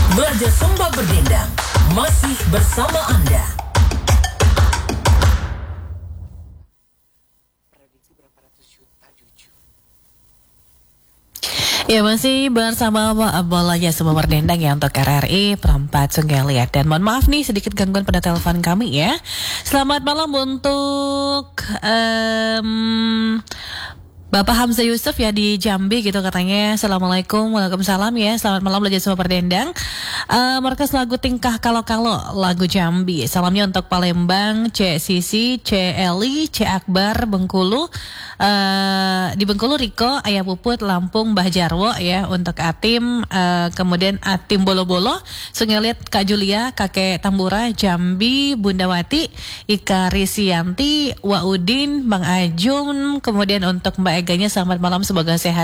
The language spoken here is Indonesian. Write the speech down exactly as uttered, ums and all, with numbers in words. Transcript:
Belajar Sumba Berdendang masih bersama Anda. Ya, masih bersama Belajar Sumba Berdendang ya untuk R R I Perempat Sungai Liat. Dan mohon maaf nih sedikit gangguan pada telepon kami ya. Selamat malam untuk um, Bapak Hamzah Yusuf ya di Jambi gitu katanya. Assalamualaikum, waalaikumsalam ya. Selamat malam Belajar Sumba Berdendang. Uh, Markas lagu Tingkah Kalau-Kalau lagu Jambi. Salamnya untuk Palembang, C Sisi, C Eli, C Akbar, Bengkulu. Uh, di Bengkulu Riko, Ayah Puput, Lampung, Mbah Jarwo ya. Untuk Atim, uh, kemudian Atim Bolo-Bolo, Sungai Liat, Kak Julia, Kakek Tambura, Jambi, Bunda Wati, Ika Risianti, Wa Udin, Bang Ajun, kemudian untuk Mbak Eganya selamat malam, semoga sehat